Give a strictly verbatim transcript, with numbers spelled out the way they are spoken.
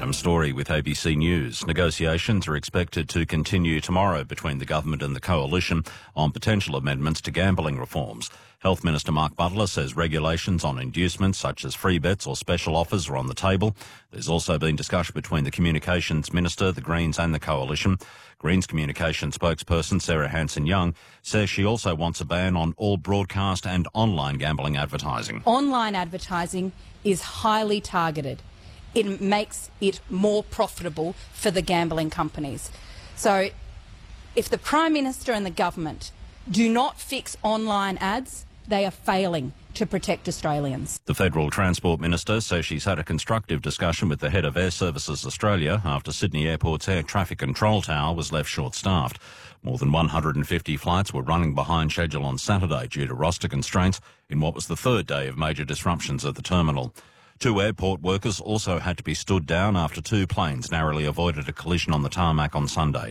Adam Story with A B C News. Negotiations are expected to continue tomorrow between the government and the coalition on potential amendments to gambling reforms. Health Minister Mark Butler says regulations on inducements such as free bets or special offers are on the table. There's also been discussion between the Communications Minister, the Greens and the coalition. Greens Communications spokesperson Sarah Hanson-Young says she also wants a ban on all broadcast and online gambling advertising. Online advertising is highly targeted. It makes it more profitable for the gambling companies. So if the Prime Minister and the government do not fix online ads, they are failing to protect Australians. The Federal Transport Minister says she's had a constructive discussion with the head of Air Services Australia after Sydney Airport's air traffic control tower was left short-staffed. More than one hundred fifty flights were running behind schedule on Saturday due to roster constraints in what was the third day of major disruptions at the terminal. Two airport workers also had to be stood down after two planes narrowly avoided a collision on the tarmac on Sunday.